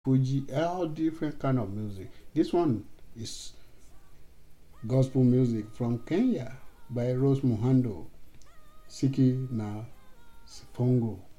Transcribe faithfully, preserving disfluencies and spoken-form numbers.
Fuji, all different kind of music. This one is gospel music from Kenya by Rose Muhando, Siki na Sifongo.